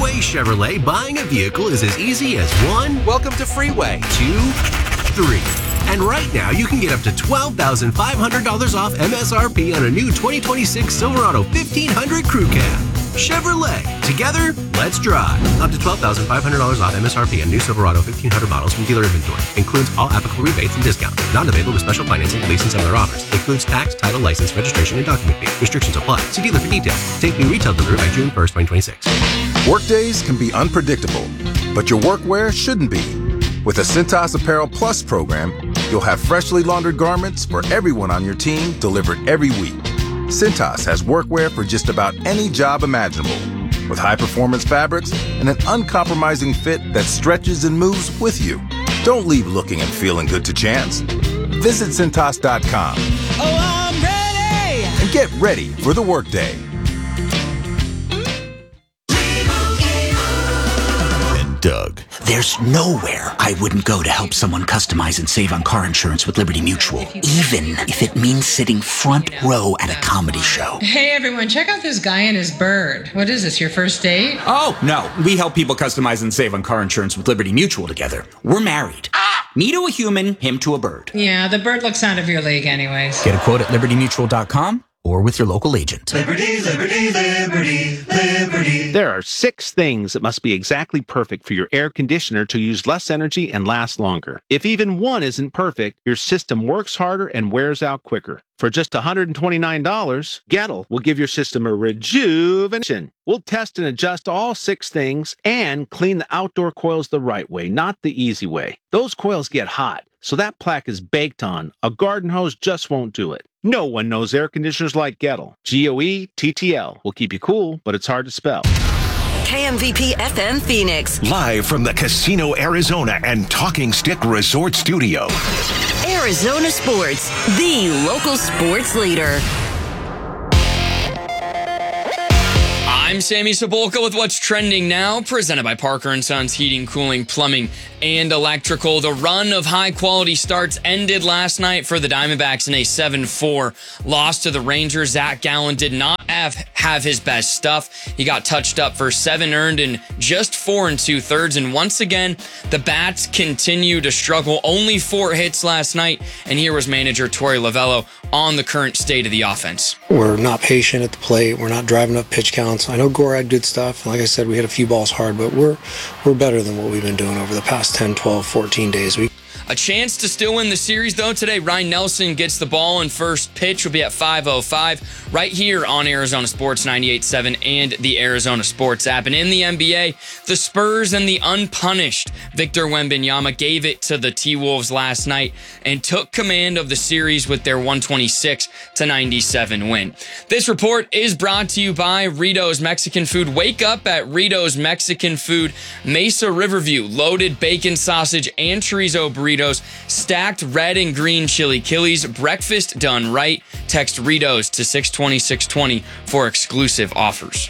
Freeway Chevrolet, buying a vehicle is as easy as 1, Welcome to Freeway. 2, 3. And right now, you can get up to $12,500 off MSRP on a new 2026 Silverado 1500 Crew Cab. Chevrolet. Together, let's drive. Up to $12,500 off MSRP on new Silverado 1500 models from dealer inventory. Includes all applicable rebates and discounts. Not available with special financing, lease, and similar offers. Includes tax, title, license, registration, and document fee. Restrictions apply. See dealer for details. Take new retail delivery by June 1st, 2026. Workdays can be unpredictable, but your workwear shouldn't be. With the Cintas Apparel Plus program, you'll have freshly laundered garments for everyone on your team delivered every week. Cintas has workwear for just about any job imaginable, with high-performance fabrics and an uncompromising fit that stretches and moves with you. Don't leave looking and feeling good to chance. Visit Cintas.com. Oh, I'm ready! And get ready for the workday. Doug. There's nowhere I wouldn't go to help someone customize and save on car insurance with Liberty Mutual, even if it means sitting front row at a comedy show. Hey everyone, check out this guy and his bird. What is this, your first date? Oh, no. We help people customize and save on car insurance with Liberty Mutual together. We're married. Me to a human, him to a bird. Yeah, the bird looks out of your league anyways. Get a quote at libertymutual.com or with your local agent. Liberty, liberty, liberty, liberty. There are 6 things that must be exactly perfect for your air conditioner to use less energy and last longer. If even one isn't perfect, your system works harder and wears out quicker. For just $129, Gettle will give your system a rejuvenation. We'll test and adjust all 6 things and clean the outdoor coils the right way, not the easy way. Those coils get hot, so that plaque is baked on. A garden hose just won't do it. No one knows air conditioners like Gettle. GOETTL will keep you cool, but it's hard to spell. KMVP FM Phoenix. Live from the Casino Arizona and Talking Stick Resort Studio. Arizona Sports, the local sports leader. I'm Sammy Cebulka with what's trending now, presented by Parker & Sons Heating, Cooling, Plumbing, and Electrical. The run of high-quality starts ended last night for the Diamondbacks in a 7-4 loss to the Rangers. Zach Gallen did not have his best stuff. He got touched up for 7 earned in just 4 2/3. And once again, the Bats continue to struggle. Only 4 hits last night. And here was manager Torey Lovello on the current state of the offense. We're not patient at the plate. We're not driving up pitch counts. I know Gore had good stuff. Like I said, we hit a few balls hard, but we're better than what we've been doing over the past 10, 12, 14 days. A chance to still win the series, though, today. Ryan Nelson gets the ball, and first pitch will be at 5:05 right here on Arizona Sports 98.7 and the Arizona Sports app. And in the NBA, the Spurs and the unpunished Victor Wembanyama gave it to the T-Wolves last night and took command of the series with their 126-97 win. This report is brought to you by Rito's Mexican Food. Wake up at Rito's Mexican Food, Mesa Riverview, loaded bacon, sausage, and chorizo burritos, stacked red and green chili killies, breakfast done right. Text Ritos to 620-620 for exclusive offers.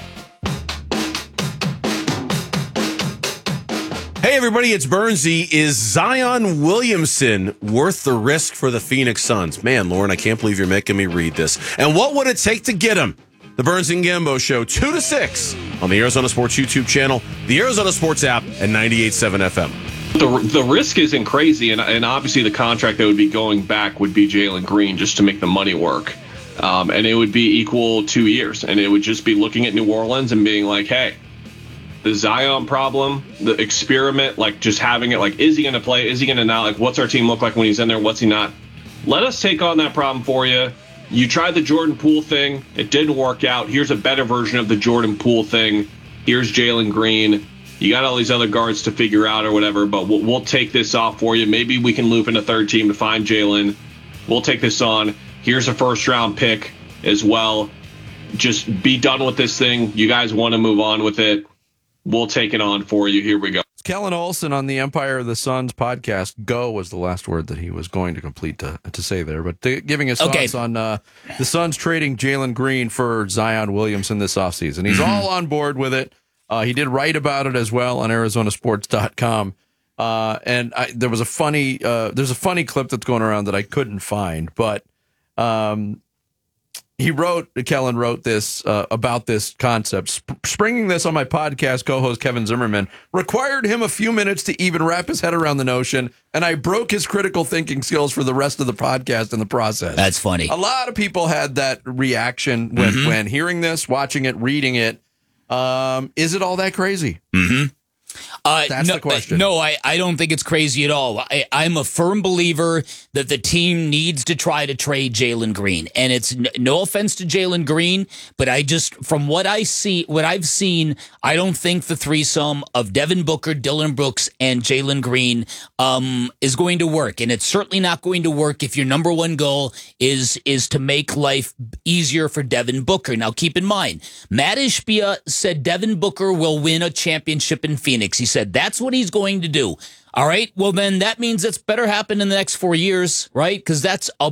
Hey everybody, it's Bernsey. Is Zion Williamson worth the risk for the Phoenix Suns? Man, Lauren, I can't believe you're making me read this. And what would it take to get him? The Burns and Gambo Show, 2 to 6 on the Arizona Sports YouTube channel, the Arizona Sports app, and 98.7 FM. The risk isn't crazy, and obviously the contract that would be going back would be Jalen Green just to make the money work. And it would be equal 2 years, and it would just be looking at New Orleans and being like, hey, the Zion problem, the experiment, like just having it, like, is he going to play? Is he going to not? Like, what's our team look like when he's in there? What's he not? Let us take on that problem for you. You tried the Jordan Poole thing. It didn't work out. Here's a better version of the Jordan Poole thing. Here's Jalen Green. You got all these other guards to figure out or whatever, but we'll take this off for you. Maybe we can loop in a third team to find Jalen. We'll take this on. Here's a first-round pick as well. Just be done with this thing. You guys want to move on with it. We'll take it on for you. Here we go. Kellen Olson on the Empire of the Suns podcast. Go was the last word that he was going to complete to say there. But giving his thoughts on the Suns trading Jalen Green for Zion Williamson this offseason. He's all on board with it. He did write about it as well on ArizonaSports.com. And there's a funny clip that's going around that I couldn't find. But Kellen wrote this about this concept. Springing this on my podcast, co-host Kevin Zimmerman required him a few minutes to even wrap his head around the notion, and I broke his critical thinking skills for the rest of the podcast in the process. That's funny. A lot of people had that reaction when hearing this, watching it, reading it. Is it all that crazy? Mm-hmm. That's the question. No, I don't think it's crazy at all. I'm a firm believer that the team needs to try to trade Jalen Green. And it's no offense to Jalen Green, but from what I've seen, I don't think the threesome of Devin Booker, Dillon Brooks, and Jalen Green is going to work. And it's certainly not going to work if your number one goal is to make life easier for Devin Booker. Now, keep in mind, Matt Ishbia said Devin Booker will win a championship in Phoenix. He said that's what he's going to do. All right. Well, then that means it's better happen in the next 4 years, right? Because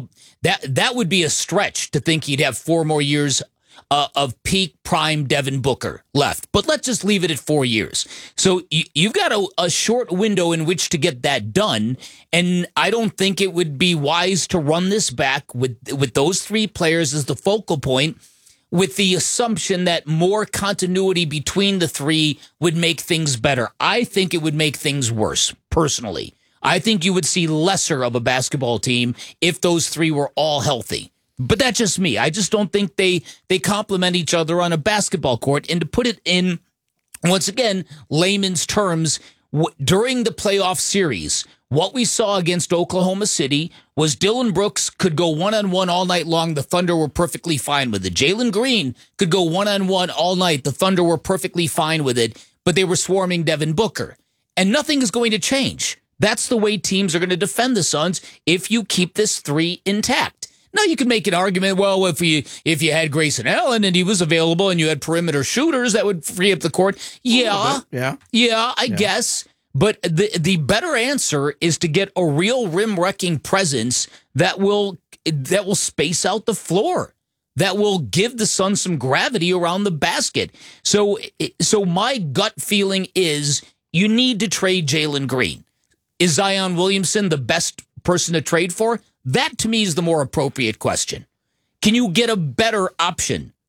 that would be a stretch to think he'd have 4 more years of peak prime Devin Booker left. But let's just leave it at 4 years. So you've got a short window in which to get that done. And I don't think it would be wise to run this back with those 3 players as the focal point, with the assumption that more continuity between the 3 would make things better. I think it would make things worse, personally. I think you would see lesser of a basketball team if those 3 were all healthy. But that's just me. I just don't think they complement each other on a basketball court. And to put it in, once again, layman's terms, during the playoff series, what we saw against Oklahoma City was Dillon Brooks could go one-on-one all night long. The Thunder were perfectly fine with it. Jalen Green could go one-on-one all night. The Thunder were perfectly fine with it, but they were swarming Devin Booker. And nothing is going to change. That's the way teams are going to defend the Suns if you keep this 3 intact. Now, you can make an argument, well, if you had Grayson Allen and he was available and you had perimeter shooters, that would free up the court. Yeah, I guess. But the better answer is to get a real rim-wrecking presence that will space out the floor, that will give the Suns some gravity around the basket. So my gut feeling is you need to trade Jalen Green. Is Zion Williamson the best person to trade for? That, to me, is the more appropriate question. Can you get a better option